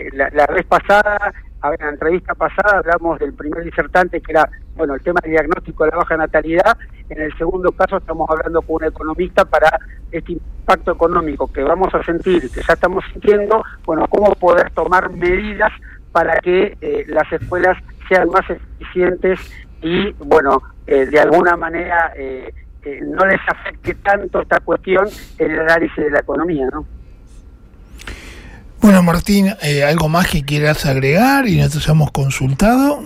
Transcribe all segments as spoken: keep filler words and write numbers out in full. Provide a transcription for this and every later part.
la, la vez pasada, en la entrevista pasada, hablamos del primer disertante, que era, bueno, el tema del diagnóstico de la baja natalidad. En el segundo caso estamos hablando con un economista para este impacto económico que vamos a sentir, que ya estamos sintiendo, bueno, cómo poder tomar medidas para que eh, las escuelas sean más eficientes y, bueno, eh, de alguna manera eh, eh, no les afecte tanto esta cuestión en el análisis de la economía, ¿no? Bueno, Martín, eh, ¿algo más que quieras agregar y nos hayamos consultado?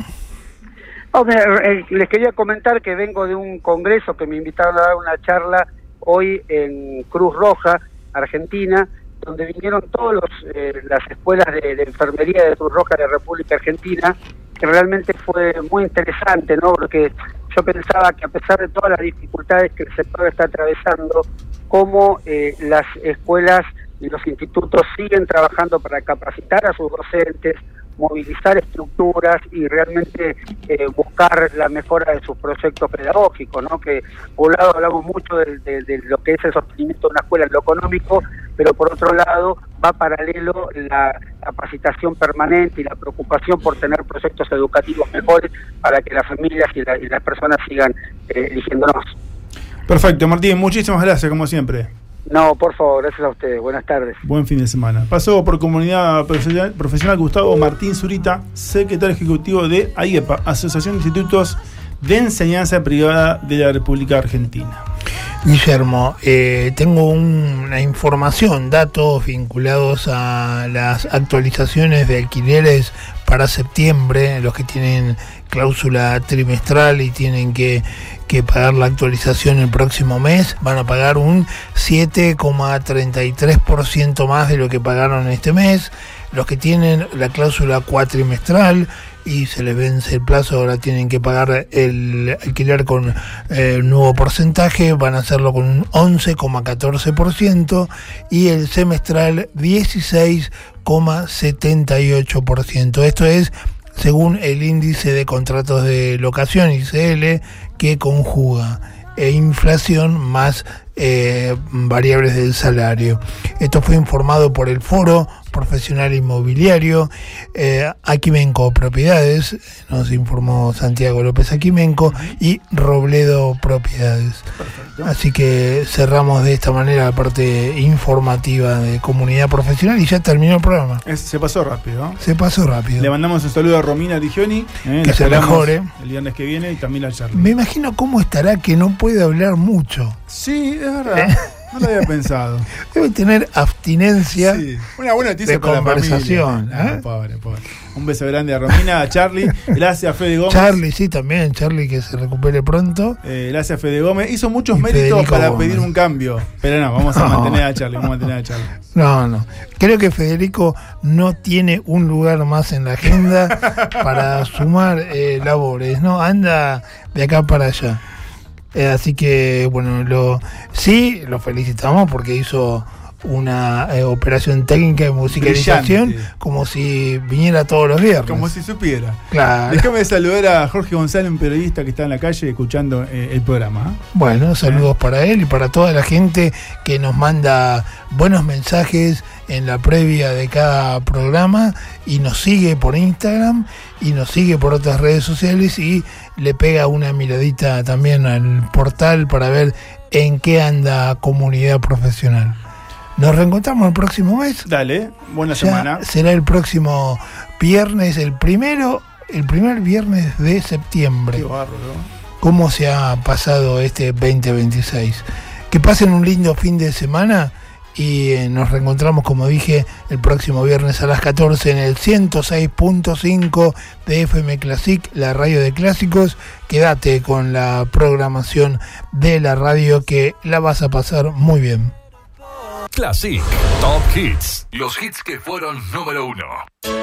No, me, eh, les quería comentar que vengo de un congreso que me invitaron a dar una charla hoy en Cruz Roja, Argentina, donde vinieron todas eh, las escuelas de, de enfermería de Cruz Roja de la República Argentina, que realmente fue muy interesante, ¿no? Porque yo pensaba que a pesar de todas las dificultades que el sector está atravesando, cómo eh, las escuelas y los institutos siguen trabajando para capacitar a sus docentes, movilizar estructuras y realmente eh, buscar la mejora de sus proyectos pedagógicos, ¿no? Que por un lado hablamos mucho de, de, de lo que es el sostenimiento de una escuela en lo económico, pero por otro lado va paralelo la capacitación permanente y la preocupación por tener proyectos educativos mejores para que las familias y, la, y las personas sigan eh, eligiéndonos. Perfecto, Martín, muchísimas gracias, como siempre. No, por favor, gracias a ustedes. Buenas tardes. Buen fin de semana. Pasó por Comunidad Profesional, profesional Gustavo Martín Zurita, secretario ejecutivo de AIEPA, Asociación de Institutos de Enseñanza Privada de la República Argentina. Guillermo, eh, tengo un, una información, datos vinculados a las actualizaciones de alquileres para septiembre, los que tienen cláusula trimestral y tienen que, que pagar la actualización el próximo mes, van a pagar un siete coma treinta y tres por ciento más de lo que pagaron este mes. Los que tienen la cláusula cuatrimestral y se les vence el plazo, ahora tienen que pagar el alquiler con eh, el nuevo porcentaje, van a hacerlo con un once coma catorce por ciento y el semestral dieciséis coma setenta y ocho por ciento. Esto es según el índice de contratos de locación, I C L, que conjuga e inflación más eh, variables del salario. Esto fue informado por el Foro Profesional Inmobiliario, eh, Aquimenco Propiedades, nos informó Santiago López Aquimenco, y Robledo Propiedades. Perfecto. Así que cerramos de esta manera la parte informativa de Comunidad Profesional y ya terminó el programa. Es, se pasó rápido, ¿no? Se pasó rápido. Le mandamos un saludo a Romina Rigioni, eh, que se mejore el viernes que viene, y también a Charlie. Me imagino cómo estará, que no puede hablar mucho. Sí, es verdad. No lo había pensado. Debe tener abstinencia, sí. Una buena noticia de para conversación. La familia. ¿eh? Ah, pobre, pobre. Un beso grande a Romina, a Charlie. Gracias, Fede Gómez. Charlie, sí, también. Charlie, que se recupere pronto. Eh, gracias, Fede Gómez. Hizo muchos y méritos Federico para Gómez. pedir un cambio. Pero no, vamos a no. mantener a Charlie. Vamos a mantener a Charlie. No, no. Creo que Federico no tiene un lugar más en la agenda para sumar eh, labores, ¿no? Anda de acá para allá. Eh, así que, bueno, lo sí, lo felicitamos porque hizo una eh, operación técnica de musicalización. Brillante. Como si viniera todos los viernes. Como si supiera. Claro. Déjame saludar a Jorge González, un periodista que está en la calle escuchando eh, el programa. ¿eh? Bueno, saludos eh. para él y para toda la gente que nos manda buenos mensajes en la previa de cada programa y nos sigue por Instagram y nos sigue por otras redes sociales y le pega una miradita también al portal para ver en qué anda Comunidad Profesional. Nos reencontramos el próximo mes. Dale, buena ya semana. Será el próximo viernes, el primero, el primer viernes de septiembre. Qué bárbaro. ¿Cómo se ha pasado este veinte veintiséis? Que pasen un lindo fin de semana y eh, nos reencontramos, como dije, el próximo viernes a las catorce en el ciento seis punto cinco de F M Classic, la radio de clásicos. Quédate con la programación de la radio que la vas a pasar muy bien. Classic Top Hits, los hits que fueron número uno.